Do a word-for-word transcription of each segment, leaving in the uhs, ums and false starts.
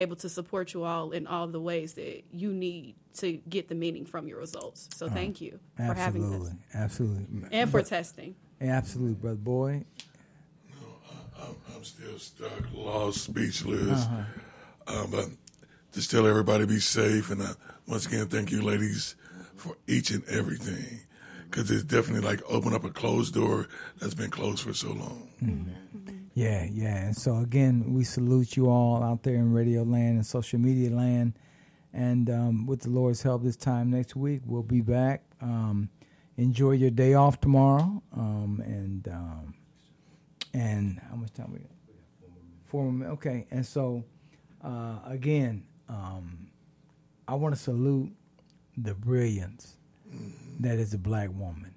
able to support you all in all the ways that you need to get the meaning from your results. So uh, thank you for absolutely, having us. Absolutely. And for but, testing. Absolutely, Brother Boyd. No, I, I'm, I'm still stuck, lost, speechless. Uh-huh. Uh, but just tell everybody be safe. And uh, once again, thank you, ladies, for each and everything. Because it's definitely like open up a closed door that's been closed for so long. Mm-hmm. Yeah, yeah. And so, again, we salute you all out there in radio land and social media land. And um, with the Lord's help this time next week, we'll be back. Um, enjoy your day off tomorrow. Um, and um, and how much time we got? Four more minutes. Okay. And so, uh, again, um, I want to salute the brilliance that is a black woman.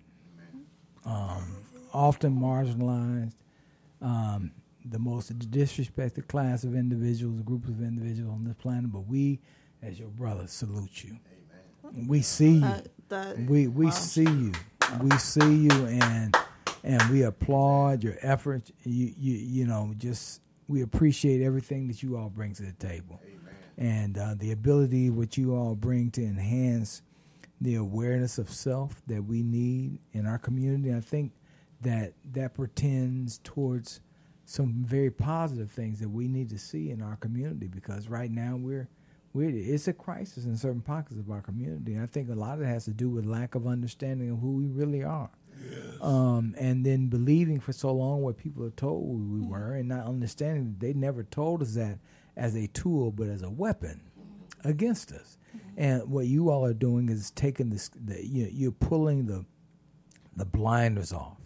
Um, often marginalized. Um, the most disrespected class of individuals, group of individuals on this planet, but we, as your brothers, salute you. Amen. We see you. Uh, that, we we wow. see you. We see you, and and we applaud your efforts. You you you know, just we appreciate everything that you all bring to the table, Amen. and uh, the ability what you all bring to enhance the awareness of self that we need in our community. I think that that pertains towards some very positive things that we need to see in our community, because right now we're we're it's a crisis in certain pockets of our community. And I think a lot of it has to do with lack of understanding of who we really are. Yes. Um, and then believing for so long what people have told we were, and not understanding that they never told us that as a tool but as a weapon against us. And what you all are doing is taking this, the, you, you're pulling the the blinders off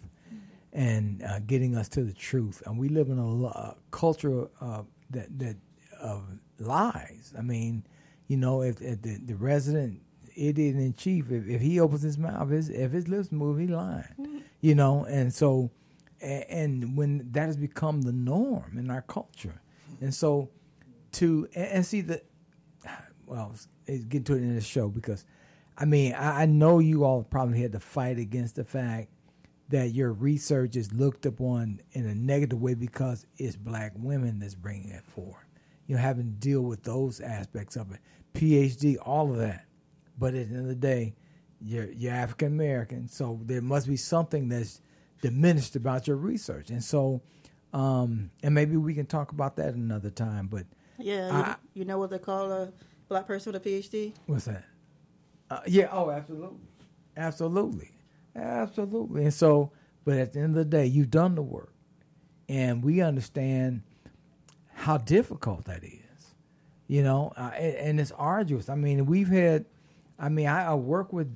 and uh, getting us to the truth. And we live in a uh, culture uh, that that of lies. I mean, you know, if, if the, the resident idiot in chief, if, if he opens his mouth, his, if his lips move, he's lying. Mm-hmm. You know, and so, and, and when that has become the norm in our culture, and so to and, and see the, well, it's get to it in the show because, I mean, I, I know you all probably had to fight against the fact that your research is looked upon in a negative way because it's black women that's bringing it forward. You know, having to deal with those aspects of it, PhD, all of that. But at the end of the day, you're, you're African American, so there must be something that's diminished about your research. And so, um, and maybe we can talk about that another time. But yeah, I, you know what they call a black person with a PhD? What's that? Uh, yeah. Oh, absolutely, absolutely, absolutely. And so, but at the end of the day, you've done the work, and we understand how difficult that is. You know, uh, and, and it's arduous. I mean, we've had. I mean, I, I work with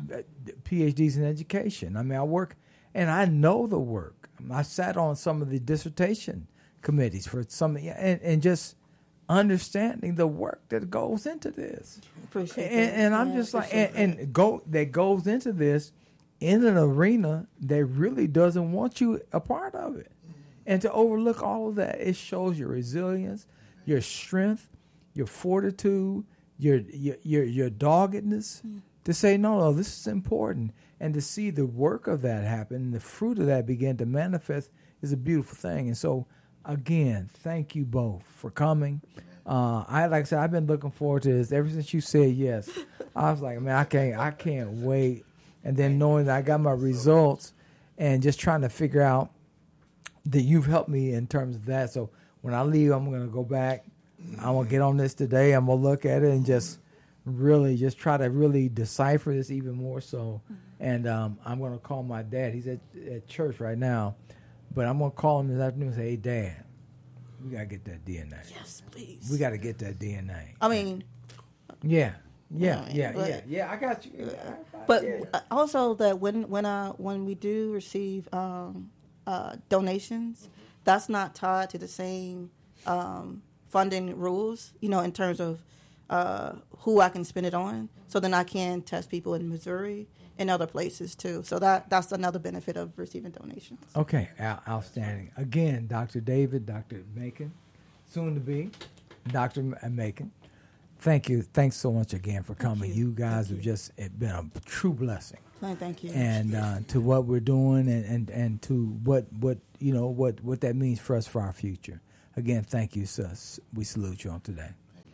PhDs in education. I mean, I work, and I know the work. I sat on some of the dissertation committees for some, and, and just understanding the work that goes into this. Appreciate and, that. and I'm yeah, just like, and, and go that goes into this in an arena that really doesn't want you a part of it. And to overlook all of that, it shows your resilience, your strength, your fortitude, your your your, your doggedness mm. to say, no, no, this is important. And to see the work of that happen, the fruit of that begin to manifest is a beautiful thing. And so, again, thank you both for coming. Uh, I like I said, I've been looking forward to this ever since you said yes. I was like, man, I can't, I can't wait. And then knowing that I got my results, and just trying to figure out that you've helped me in terms of that. So when I leave, I'm gonna go back. I'm gonna get on this today. I'm gonna look at it and just really just try to really decipher this even more so. And um, I'm gonna call my dad. He's at, at church right now. But I'm going to call him this afternoon and say, hey, Dad, we got to get that D N A. Yes, please. We got to get that D N A. I mean. Yeah. Yeah, I mean, yeah, but, yeah. Yeah, I got you. Yeah. But yeah. also that when when uh, when we do receive um, uh, donations, that's not tied to the same um, funding rules, you know, in terms of uh, who I can spend it on. So then I can test people in Missouri and other places too. So that that's another benefit of receiving donations. Okay, Out- outstanding. Again, Doctor David, Doctor Macon, soon to be Doctor Macon. Thank you. Thanks so much again for coming. You. you guys thank have you. just it been a true blessing. Thank you. And uh, to what we're doing, and, and, and to what, what you know what, what that means for us for our future. Again, thank you, sis. We salute you on today.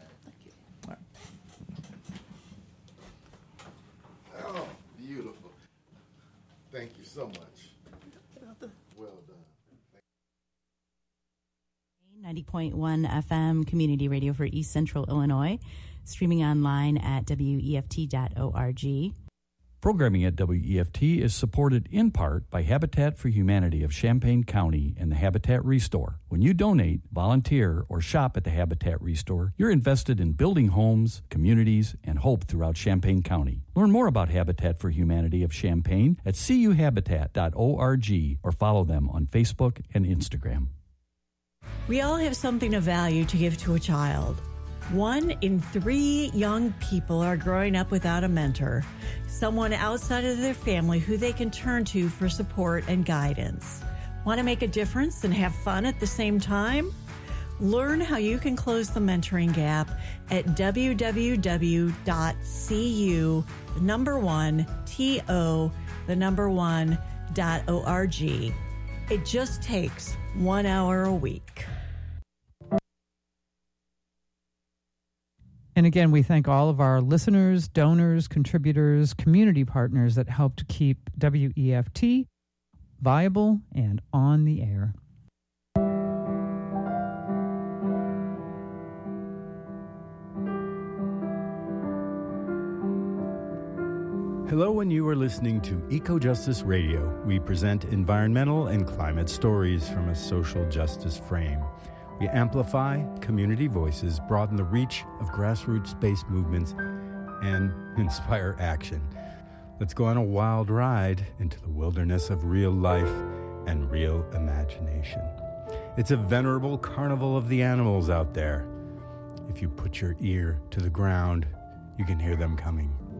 Oh, beautiful. Thank you so much. Well done. ninety point one F M Community Radio for East Central Illinois, streaming online at W E F T dot org. Programming at W E F T is supported in part by Habitat for Humanity of Champaign County and the Habitat Restore. When you donate, volunteer, or shop at the Habitat Restore, you're invested in building homes, communities, and hope throughout Champaign County. Learn more about Habitat for Humanity of Champaign at C U habitat dot org or follow them on Facebook and Instagram. We all have something of value to give to a child. One in three young people are growing up without a mentor, someone outside of their family who they can turn to for support and guidance. Want to make a difference and have fun at the same time? Learn how you can close the mentoring gap at w w w dot c u the number one t o the number one dot org. It just takes one hour a week. And again, we thank all of our listeners, donors, contributors, community partners that help to keep W E F T viable and on the air. Hello, and you are listening to Eco Justice Radio. We present environmental and climate stories from a social justice frame. We amplify community voices, broaden the reach of grassroots-based movements, and inspire action. Let's go on a wild ride into the wilderness of real life and real imagination. It's a venerable carnival of the animals out there. If you put your ear to the ground, you can hear them coming.